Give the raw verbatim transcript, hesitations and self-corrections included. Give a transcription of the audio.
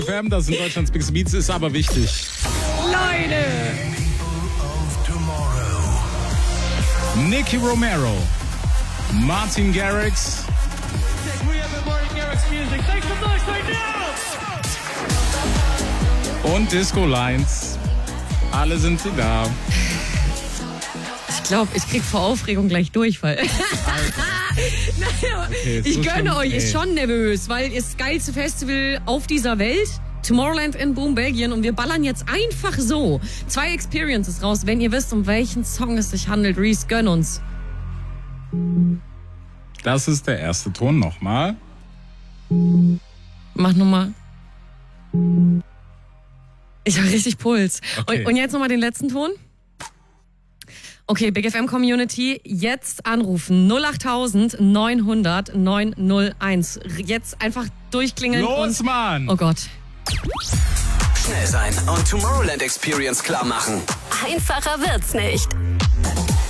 Das sind Deutschlands Biggest Beats, ist aber wichtig. Leute! Nicky Romero, Martin Garrix und Disco Lines. Alle sind sie da. Ich glaube, ich krieg vor Aufregung gleich Durchfall. Nein, okay, ich so gönne schlimm, euch, ey. ist schon nervös, weil ist das geilste Festival auf dieser Welt. Tomorrowland in Boom, Belgien. Und wir ballern jetzt einfach so zwei Experiences raus. Wenn ihr wisst, um welchen Song es sich handelt, Reese, gönn uns. Das ist der erste Ton nochmal. Mach nochmal. Ich habe richtig Puls. Okay. Und, und jetzt nochmal den letzten Ton. Okay, Big F M Community, jetzt anrufen. null acht neunhundert neunhunderteins. Jetzt einfach durchklingeln. Los, und, Mann! Oh Gott. Schnell sein und Tomorrowland Experience klar machen. Einfacher wird's nicht.